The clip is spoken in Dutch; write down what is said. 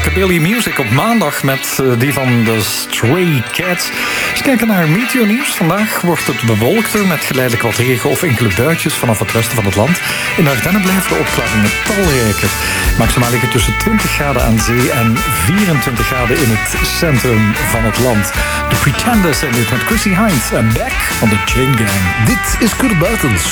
Rockabilly Music op maandag met die van de Stray Cats. Eens kijken naar meteornieuws. Vandaag wordt het bewolkter met geleidelijk wat regen of enkele buitjes vanaf het westen van het land. In de Ardennen blijven de opklaringen talrijker. Maximaal liggen tussen 20 graden aan zee en 24 graden in het centrum van het land. De Pretenders en dit met Chrissy Hynde en Back van de Chain Gang. Dit is Kurt Buitens.